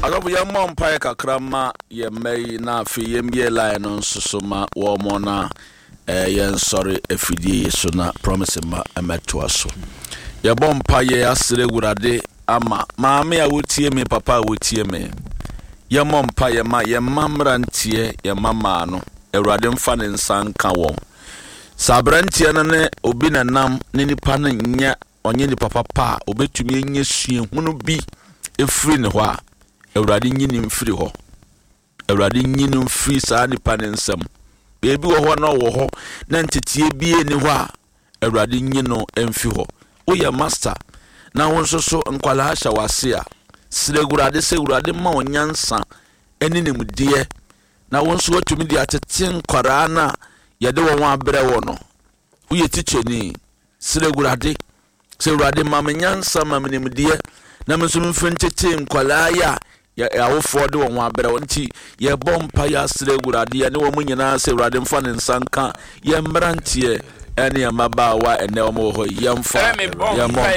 Adobo ya mompa kakrama ye mai na afi ye mbie line no nsoso ma wo mo na ye sorry afidie so na promise ma emeto aso. Ye bompa ye asere wurade ama maame a wotie me papa a wotie me. Ye mompa ye ma ye mamrantie ye mama no Awurade mfa ne nsan ka won. Sabrantie no ne obi na nam ne nipa no nya onye ni papa pa obetumi nya sue hunu bi efiri ne ho a Awurade nyini mfiri ho. Awurade nyini mfiri saa nipa ne nsam. Beebi wo ho na wo ho na ntetie bie ni ho a Awurade nyino emfi ho. Oya master na wonso so nkwala ahya wase a sire Awurade se Awurade ma onyansa eni ne mudie na wonso watumi di atete nkwara na yede wo abrɛ wo no. Uye ticheni sire Awurade se Awurade ma menyansa ma menimdie na menso mfentete nkwala ya awofo de wo abrɛ wo nti ye bompa ya sire Awurade ya ne wo nyina se Awurade mfa ne nsanka ye mbrantie ene ya mabawa ene o mo ho yemfa yemfa